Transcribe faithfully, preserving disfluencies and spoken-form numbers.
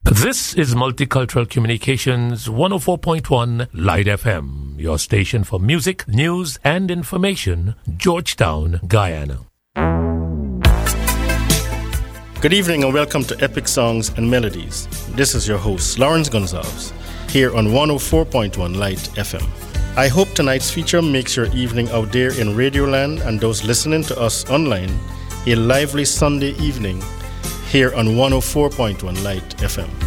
This is Multicultural Communications one oh four point one Light F M, your station for music, news, and information, Georgetown, Guyana. Good evening and welcome to Epic Songs and Melodies. This is your host, Lawrence Gonzalez, here on one oh four point one Light F M. I hope tonight's feature makes your evening out there in Radioland and those listening to us online a lively Sunday evening here on one oh four point one Light F M.